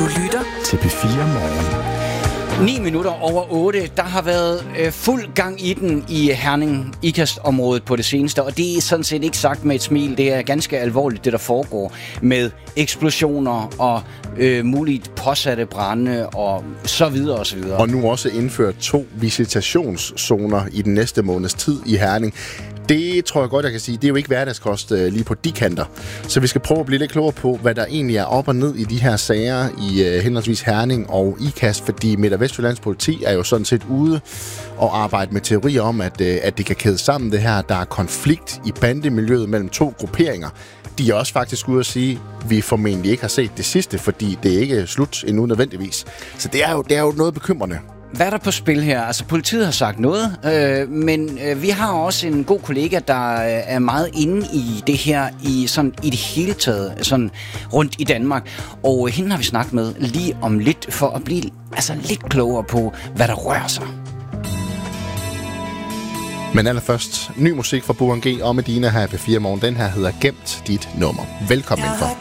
Du lytter til P4 Morgen. 9 minutter over 8. Der har været fuld gang i den i Herning Ikast-området på det seneste, og det er sådan set ikke sagt med et smil. Det er ganske alvorligt, det der foregår med eksplosioner og muligt påsatte brande og så videre og så videre. Og nu også indført 2 visitationszoner i den næste måneds tid i Herning. Det tror jeg godt, jeg kan sige. Det er jo ikke hverdagskost lige på de kanter. Så vi skal prøve at blive lidt klogere på, hvad der egentlig er op og ned i de her sager i henholdsvis Herning og Ikast, fordi Midt- og Vestjyllands politi er jo sådan set ude og arbejde med teorier om, at det kan kædes sammen det her. Der er konflikt i bandemiljøet mellem 2 grupperinger. De er også faktisk ude at sige, at vi formentlig ikke har set det sidste, fordi det ikke er slut endnu nødvendigvis. Så det er jo noget bekymrende. Hvad er der på spil her? Altså, politiet har sagt noget, men vi har også en god kollega, der er meget inde i det her i det hele taget, sådan rundt i Danmark. Og hende har vi snakket med lige om lidt, for at blive lidt klogere på, hvad der rører sig. Men allerførst, ny musik fra Burhan G og Medina her på 4 Morgen. Den her hedder Gemt dit nummer. Velkommen indenfor.